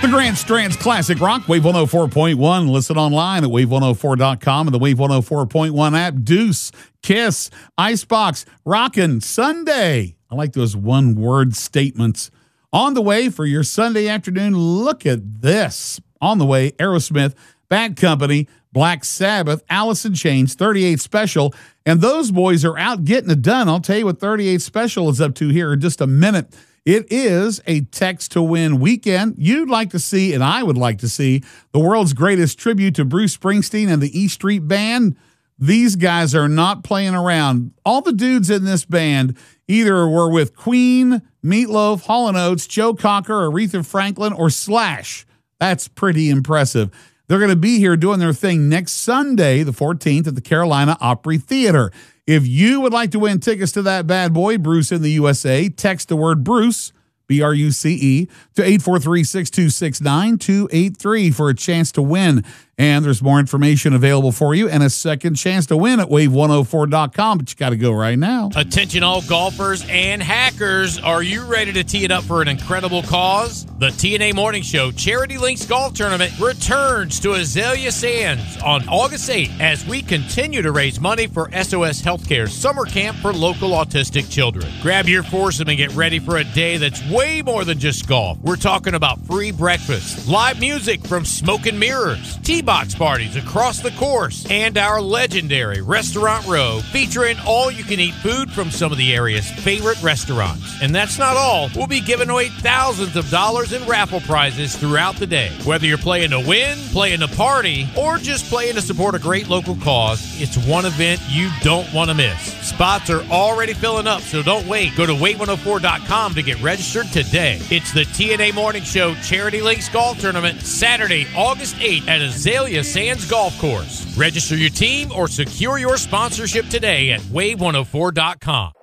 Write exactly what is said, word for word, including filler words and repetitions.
The Grant Strands Classic Rock, Wave one oh four point one. Listen online at wave one oh four dot com and the Wave one oh four point one app. Deuce, Kiss, Icebox, Rockin' Sunday. I like those one-word statements. On the way for your Sunday afternoon, look at this. On the way, Aerosmith, Bad Company, Black Sabbath, Alice in Chains, thirty-eight Special, and those boys are out getting it done. I'll tell you what thirty-eight Special is up to here in just a minute. It is a text to win weekend. You'd like to see, and I would like to see, the world's greatest tribute to Bruce Springsteen and the E Street Band. These guys are not playing around. All the dudes in this band either were with Queen, Meatloaf, Hall and Oates, Joe Cocker, Aretha Franklin, or Slash. That's pretty impressive. They're going to be here doing their thing next Sunday, the fourteenth, at the Carolina Opry Theater. If you would like to win tickets to that bad boy, Bruce in the U S A, text the word Bruce, B R U C E, to eight four three, six two six, nine two eight three for a chance to win. And there's more information available for you and a second chance to win at wave one oh four dot com, but you got to go right now. Attention all golfers and hackers. Are you ready to tee it up for an incredible cause? The T N A Morning Show Charity Links Golf Tournament returns to Azalea Sands on August eighth as we continue to raise money for S O S Healthcare's summer camp for local autistic children. Grab your foursome and get ready for a day that's way more than just golf. We're talking about free breakfast, live music from Smoke and Mirrors, T-box parties across the course, and our legendary restaurant row featuring all-you-can-eat food from some of the area's favorite restaurants. And that's not all. We'll be giving away thousands of dollars in raffle prizes throughout the day. Whether you're playing to win, playing to party, or just playing to support a great local cause, it's one event you don't want to miss. Spots are already filling up, so don't wait. Go to wave one oh four dot com to get registered today. It's the T N A Morning Show Charity Links Golf Tournament, Saturday, August eighth at Azalea Sands Golf Course. Register your team or secure your sponsorship today at wave one oh four dot com.